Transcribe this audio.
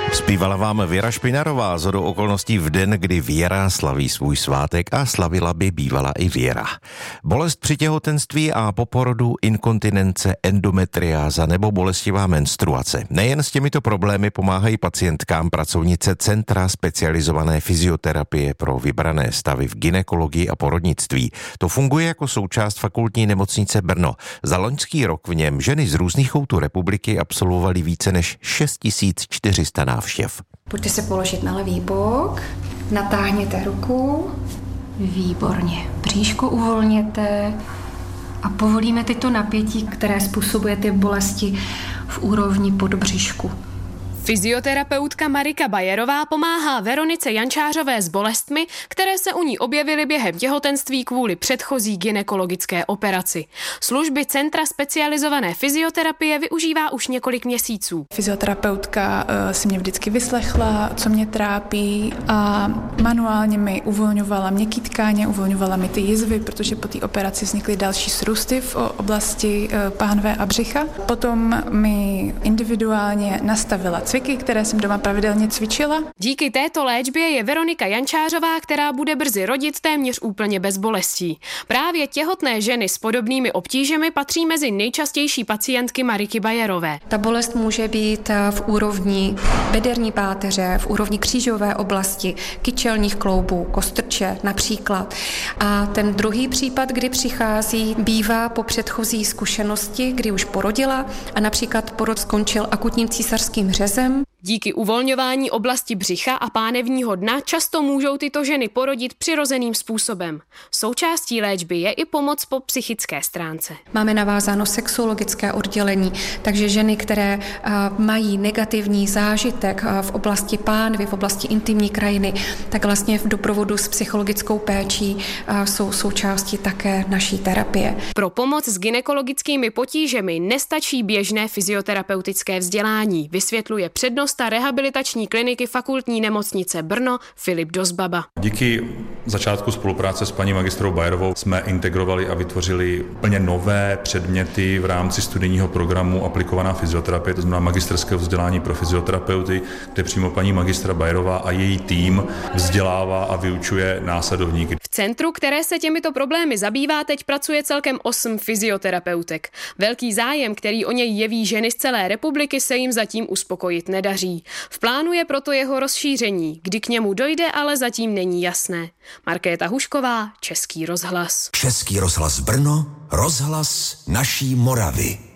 Zpívala vám Věra Špinarová shodou okolností v den, kdy Věra slaví svůj svátek a slavila by bývala i Věra. Bolest při těhotenství a po porodu, inkontinence, endometriáza nebo bolestivá menstruace. Nejen s těmito problémy pomáhají pacientkám pracovnice Centra specializované fyzioterapie pro vybrané stavy v gynekologii a porodnictví. To funguje jako součást fakultní nemocnice Brno. Za loňský rok v něm ženy z různých koutů republiky absolvovaly více než 6400 návštěv. Pojďte se položit na levý bok, natáhněte ruku, výborně, bříško uvolněte a povolíme tyto napětí, které způsobuje ty bolesti v úrovni podbřišku. Fyzioterapeutka Marika Bajerová pomáhá Veronice Jančářové s bolestmi, které se u ní objevily během těhotenství kvůli předchozí gynekologické operaci. Služby Centra specializované fyzioterapie využívá už několik měsíců. Fyzioterapeutka si mě vždycky vyslechla, co mě trápí a manuálně mi uvolňovala měkký tkáně, uvolňovala mi ty jizvy, protože po té operaci vznikly další srůsty v oblasti pánve a břicha. Potom mi individuálně nastavila cviky, které jsem doma pravidelně cvičila. Díky této léčbě je Veronika Jančářová, která bude brzy rodit, téměř úplně bez bolestí. Právě těhotné ženy s podobnými obtížemi patří mezi nejčastější pacientky Mariky Bajerové. Ta bolest může být v úrovni bederní páteře, v úrovni křížové oblasti, kyčelních kloubů, kostrče například. A ten druhý případ, kdy přichází, bývá po předchozí zkušenosti, kdy už porodila a například porod skončil akutním císařským řezem. Díky uvolňování oblasti břicha a pánevního dna často můžou tyto ženy porodit přirozeným způsobem. Součástí léčby je i pomoc po psychické stránce. Máme navázáno sexuologické oddělení, takže ženy, které mají negativní zážitek v oblasti pánvy, v oblasti intimní krajiny, tak vlastně v doprovodu s psychologickou péčí jsou součástí také naší terapie. Pro pomoc s gynekologickými potížemi nestačí běžné fyzioterapeutické vzdělání, vysvětluje přednosta rehabilitační kliniky fakultní nemocnice Brno Filip Dozbaba. Díky začátku spolupráce s paní magistrou Bajerovou jsme integrovali a vytvořili úplně nové předměty v rámci studijního programu aplikovaná fyzioterapie, to znamená magisterského vzdělání pro fyzioterapeuty, kde přímo paní magistra Bajerová a její tým vzdělává a vyučuje následovníky. V centru, které se těmito problémy zabývá, teď pracuje celkem 8 fyzioterapeutek. Velký zájem, který o něj jeví ženy z celé republiky, se jim zatím uspokojit nedaří. V plánu je proto jeho rozšíření, kdy k němu dojde, ale zatím není jasné. Markéta Hušková, Český rozhlas. Český rozhlas Brno, rozhlas naší Moravy.